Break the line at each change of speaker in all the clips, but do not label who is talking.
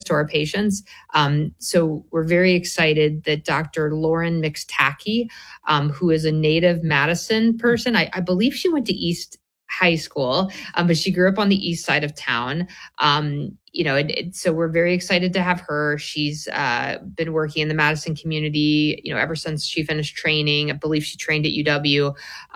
to our patients. So we're very excited that Dr. Lauren Mixtacki, who is a native Madison person, I believe she went to East High School, but she grew up on the east side of town. So we're very excited to have her. She's been working in the Madison community, ever since she finished training. I believe she trained at UW.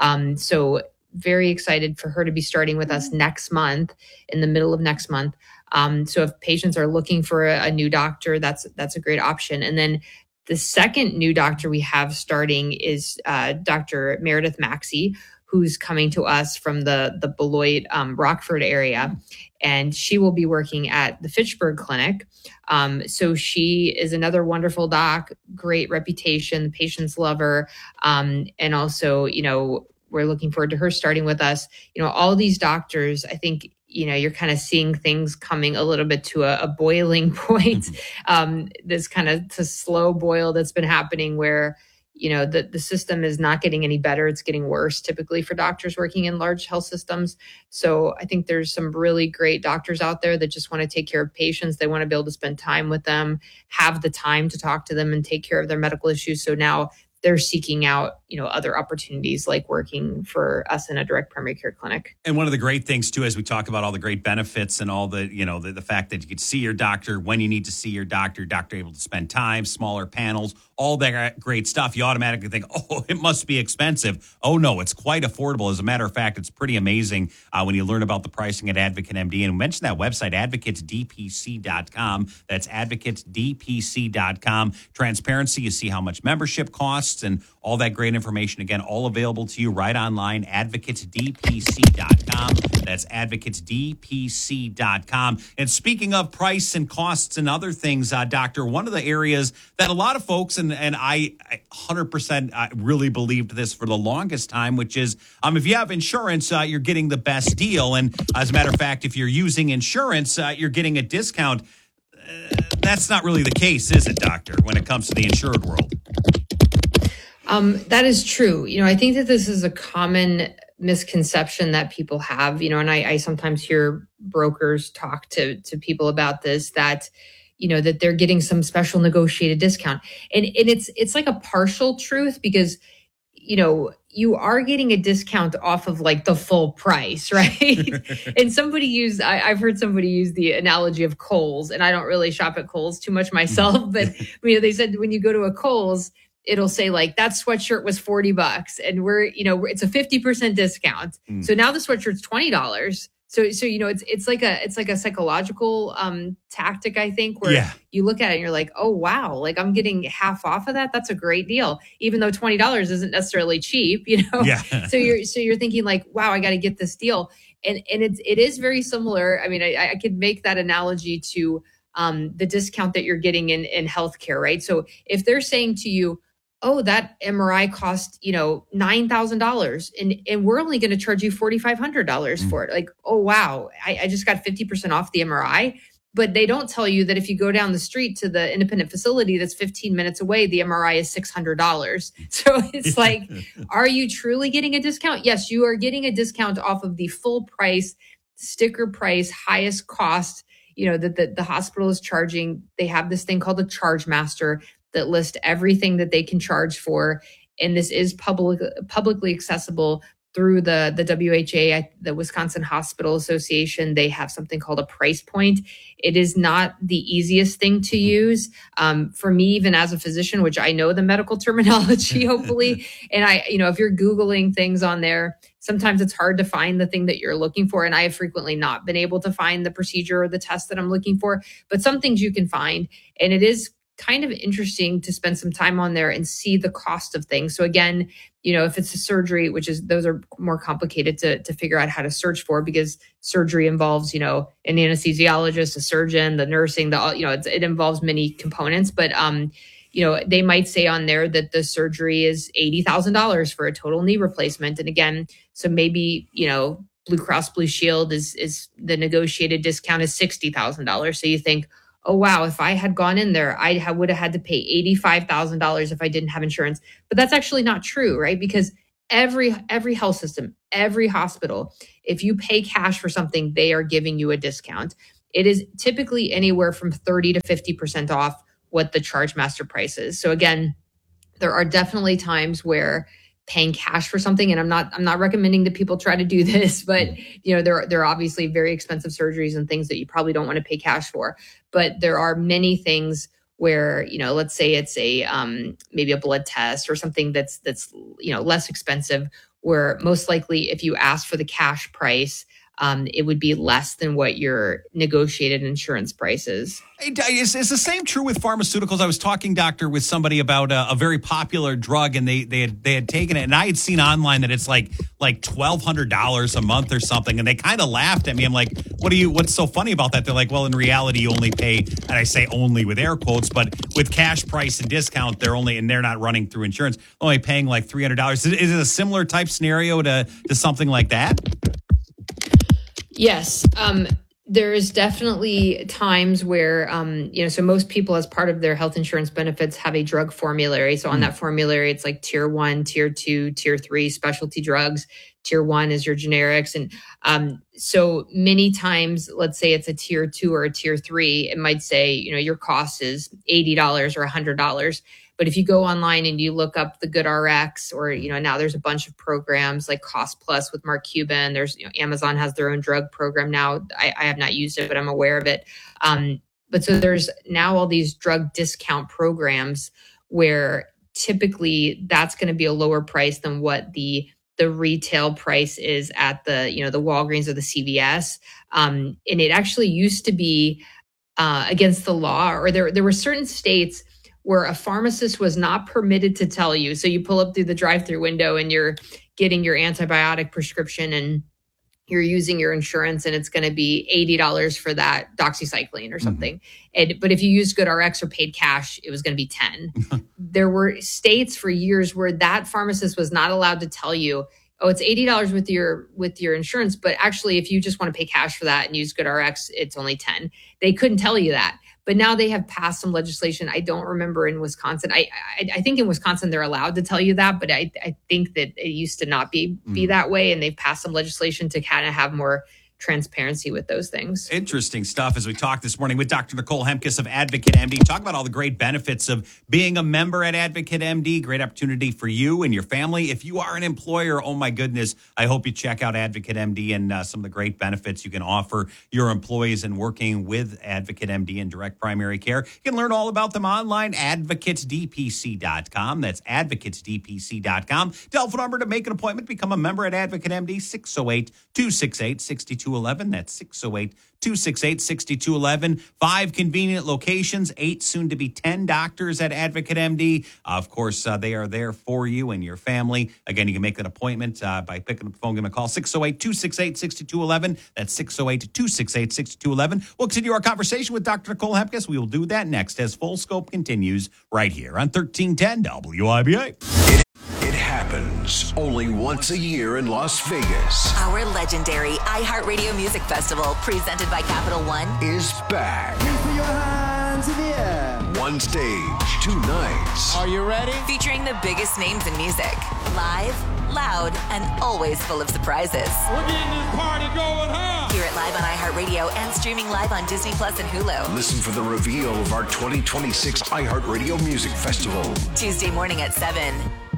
So very excited for her to be starting with us next month, in the middle of next month. So if patients are looking for a new doctor, that's a great option. And then the second new doctor we have starting is Dr. Meredith Maxey, who's coming to us from the Beloit, Rockford area. And she will be working at the Fitchburg Clinic. So she is another wonderful doc, great reputation, patients love her. And also, we're looking forward to her starting with us. All these doctors, I think, you're kind of seeing things coming a little bit to a boiling point. This kind of a slow boil that's been happening where, the system is not getting any better. It's getting worse typically for doctors working in large health systems. So I think there's some really great doctors out there that just want to take care of patients. They want to be able to spend time with them, have the time to talk to them and take care of their medical issues. So now they're seeking out, other opportunities like working for us in a direct primary care clinic.
And one of the great things too, as we talk about all the great benefits and all the, the fact that you could see your doctor when you need to see your doctor able to spend time, smaller panels, all that great stuff. You automatically think, oh, it must be expensive. Oh no, it's quite affordable. As a matter of fact, it's pretty amazing when you learn about the pricing at Advocate MD. And mention that website, advocatesdpc.com. That's advocatesdpc.com. Transparency, you see how much membership costs and all that great information. Again, all available to you right online, advocatesdpc.com. That's advocatesdpc.com. And speaking of price and costs and other things, Doctor, one of the areas that a lot of folks, and I 100% really believed this for the longest time, which is if you have insurance, you're getting the best deal. And as a matter of fact, if you're using insurance, you're getting a discount. That's not really the case, is it, Doctor, when it comes to the insured world?
That is true. I think that this is a common misconception that people have, and I sometimes hear brokers talk to people about this, that, that they're getting some special negotiated discount. And it's like a partial truth because, you are getting a discount off of like the full price, right? And I've heard somebody use the analogy of Kohl's, and I don't really shop at Kohl's too much myself, but they said when you go to a Kohl's, it'll say like that sweatshirt was $40 and it's a 50% discount. So now the sweatshirt's $20. So it's like a psychological tactic, I think, where you look at it and you're like, oh wow, like I'm getting half off of that. That's a great deal, even though $20 isn't necessarily cheap, So you're thinking like, wow, I got to get this deal, and it is very similar. I mean, I could make that analogy to the discount that you're getting in healthcare, right? So if they're saying to you, oh, that MRI cost, $9,000 and we're only going to charge you $4,500 for it. Like, oh, wow, I just got 50% off the MRI. But they don't tell you that if you go down the street to the independent facility that's 15 minutes away, the MRI is $600. So it's like, are you truly getting a discount? Yes, you are getting a discount off of the full price, sticker price, highest cost, that the hospital is charging. They have this thing called a charge master that lists everything that they can charge for. And this is publicly accessible through the WHA, the Wisconsin Hospital Association. They have something called a price point. It is not the easiest thing to use. For me, even as a physician, which I know the medical terminology, hopefully, and if you're Googling things on there, sometimes it's hard to find the thing that you're looking for. And I have frequently not been able to find the procedure or the test that I'm looking for, but some things you can find. And it is kind of interesting to spend some time on there and see the cost of things. So again, if it's a surgery, those are more complicated to figure out how to search for, because surgery involves, an anesthesiologist, a surgeon, the nursing, it involves many components. But, they might say on there that the surgery is $80,000 for a total knee replacement. And again, so maybe, Blue Cross Blue Shield is the negotiated discount is $60,000. So you think, oh, wow, if I had gone in there, I would have had to pay $85,000 if I didn't have insurance. But that's actually not true, right? Because every health system, every hospital, if you pay cash for something, they are giving you a discount. it is typically anywhere from 30 to 50% off what the charge master price is. So again, there are definitely times where paying cash for something, and I'm not recommending that people try to do this, but there are obviously very expensive surgeries and things that you probably don't want to pay cash for. But there are many things where, let's say it's a maybe a blood test or something that's less expensive, where most likely if you ask for the cash price, it would be less than what your negotiated insurance price is.
Is the same true with pharmaceuticals? I was talking, doctor, with somebody about a very popular drug, and they had taken it, and I had seen online that it's like $1,200 a month or something, and they kind of laughed at me. I'm like, what's so funny about that? They're like, well, in reality, you only pay, and I say only with air quotes, but with cash price and discount, they're not running through insurance, only paying like $300. Is it a similar type scenario to something like that?
Yes. There is definitely times where, so most people as part of their health insurance benefits have a drug formulary. So on that formulary, it's like tier 1, tier 2, tier 3 specialty drugs. Tier 1 is your generics. And so many times, let's say it's a tier 2 or a tier 3, it might say, your cost is $80 or $100. But if you go online and you look up the GoodRx, or, now there's a bunch of programs like Cost Plus with Mark Cuban. There's, Amazon has their own drug program now. I have not used it, but I'm aware of it. But so there's now all these drug discount programs where typically that's going to be a lower price than what the retail price is at the Walgreens or the CVS. And it actually used to be against the law, or there were certain states where a pharmacist was not permitted to tell you. So you pull up through the drive-through window and you're getting your antibiotic prescription and you're using your insurance, and it's going to be $80 for that doxycycline or something. But if you used GoodRx or paid cash, it was going to be $10. There were states for years where that pharmacist was not allowed to tell you, oh, it's $80 with your insurance, but actually if you just want to pay cash for that and use GoodRx, it's only $10. They couldn't tell you that. But now they have passed some legislation. I don't remember in Wisconsin. I think in Wisconsin they're allowed to tell you that, but I think that it used to not be that way, and they've passed some legislation to kind of have more transparency with those things.
Interesting stuff as we talk this morning with Dr. Nicole Hemkes of Advocate MD. Talk about all the great benefits of being a member at Advocate MD. Great opportunity for you and your family. If you are an employer, oh my goodness, I hope you check out Advocate MD and some of the great benefits you can offer your employees in working with Advocate MD in direct primary care. You can learn all about them online, advocatesdpc.com. That's advocatesdpc.com. Telephone number to make an appointment, become a member at Advocate MD, 608-268-6211. That's 608-268-6211. 5 convenient locations, 8 soon to be 10 doctors at Advocate MD. Of course, they are there for you and your family. Again, you can make that appointment by picking up the phone, give them a call, 608-268-6211. That's 608-268-6211. We'll continue our conversation with Dr. Nicole Hemkes. We will do that next as Full Scope continues right here on 1310 WIBA.
It happens only once a year in Las Vegas.
Our legendary iHeartRadio Music Festival, presented by Capital One,
Is back.
Put your hands in the air.
One stage, 2 nights.
Are you ready?
featuring the biggest names in music. Live, loud, and always full of surprises.
We're getting this party going, huh?
Hear it live on iHeartRadio and streaming live on Disney Plus and Hulu.
Listen for the reveal of our 2026 iHeartRadio Music Festival.
Tuesday morning at 7.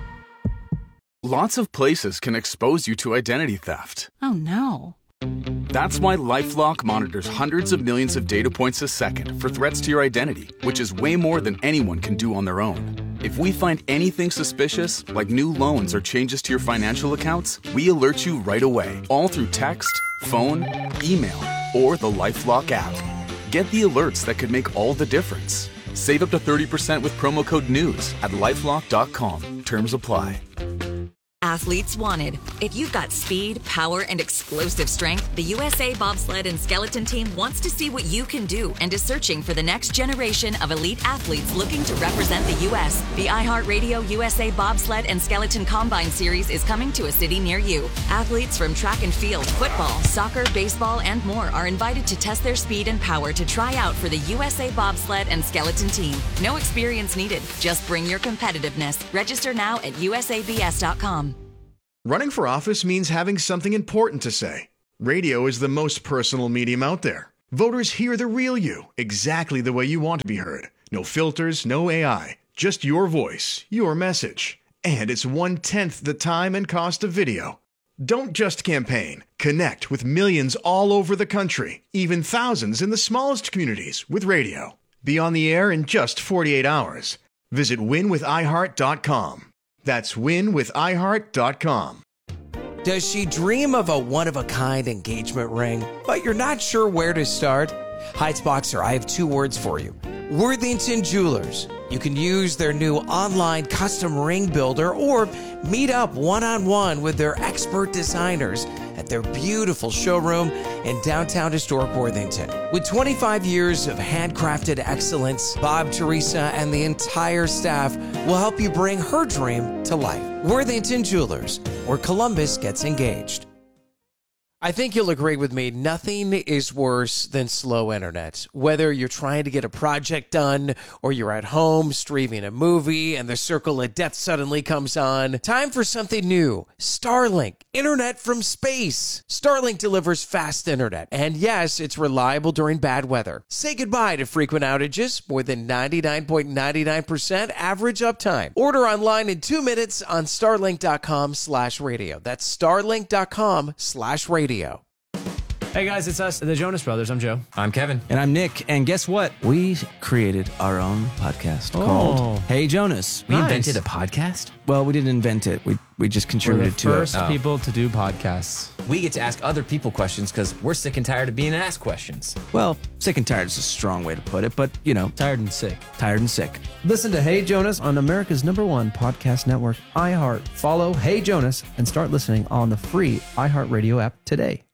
Lots of places can expose you to identity theft.
Oh, no.
That's why LifeLock monitors hundreds of millions of data points a second for threats to your identity, which is way more than anyone can do on their own. If we find anything suspicious, like new loans or changes to your financial accounts, we alert you right away, all through text, phone, email, or the LifeLock app. Get the alerts that could make all the difference. Save up to 30% with promo code NEWS at LifeLock.com. Terms apply.
Athletes wanted. If you've got speed, power, and explosive strength, the USA Bobsled and Skeleton Team wants to see what you can do and is searching for the next generation of elite athletes looking to represent the U.S. The iHeartRadio USA Bobsled and Skeleton Combine Series is coming to a city near you. Athletes from track and field, football, soccer, baseball, and more are invited to test their speed and power to try out for the USA Bobsled and Skeleton Team. No experience needed. Just bring your competitiveness. Register now at usabs.com.
Running for office means having something important to say. Radio is the most personal medium out there.
Voters hear the real you, exactly the way you want to be heard. No filters, no AI, just your voice, your message. And it's 1/10 the time and cost of video. Don't just campaign. Connect with millions all over the country, even thousands in the smallest communities with radio. Be on the air in just 48 hours. Visit winwithiheart.com. That's winwithiheart.com.
Does she dream of a one-of-a-kind engagement ring, but you're not sure where to start? Heights Boxer, I have 2 words for you. Worthington Jewelers. You can use their new online custom ring builder or meet up one-on-one with their expert designers at their beautiful showroom in downtown historic Worthington. With 25 years of handcrafted excellence, Bob, Teresa, and the entire staff will help you bring her dream to life. Worthington Jewelers, where Columbus gets engaged. I think you'll agree with me, nothing is worse than slow internet. Whether you're trying to get a project done or you're at home streaming a movie and the circle of death suddenly comes on, time for something new. Starlink, internet from space. Starlink delivers fast internet. And yes, it's reliable during bad weather. Say goodbye to frequent outages, more than 99.99% average uptime. Order online in 2 minutes on starlink.com/radio. That's starlink.com/radio.
Hey guys, it's us, the Jonas Brothers. I'm Joe.
I'm Kevin.
And I'm Nick. And guess what? We created our own podcast called Hey Jonas.
We invented a podcast?
Well, we didn't invent it. We just contributed to it.
We're the first people to do podcasts.
We get to ask other people questions because we're sick and tired of being asked questions.
Well, sick and tired is a strong way to put it, but, you know.
Tired and sick.
Tired and sick.
Listen to Hey Jonas on America's #1 podcast network, iHeart. Follow Hey Jonas and start listening on the free iHeartRadio app today.